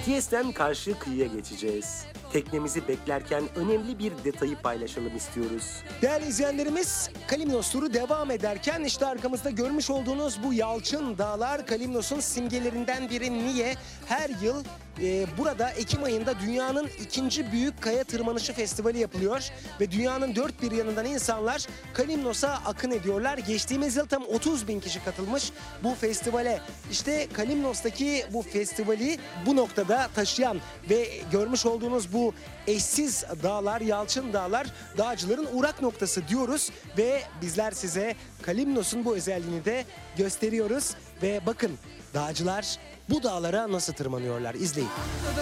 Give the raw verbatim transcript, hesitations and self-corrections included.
Kies'ten karşı kıyıya geçeceğiz. Teknemizi beklerken önemli bir detayı paylaşalım istiyoruz. Değerli izleyenlerimiz, Kalimnos turu devam ederken işte arkamızda görmüş olduğunuz bu Yalçın Dağlar Kalimnos'un simgelerinden biri. Niye? Her yıl e, burada Ekim ayında dünyanın ikinci büyük kaya tırmanışı festivali yapılıyor ve dünyanın dört bir yanından insanlar Kalimnos'a akın ediyorlar. Geçtiğimiz yıl tam otuz bin kişi katılmış bu festivale. İşte Kalimnos'taki bu festivali bu noktada taşıyan ve görmüş olduğunuz bu eşsiz dağlar, Yalçın Dağlar, dağcıların uğrak noktası diyoruz ve bizler size Kalimnos'un bu özelliğini de gösteriyoruz ve bakın dağcılar bu dağlara nasıl tırmanıyorlar, izleyin.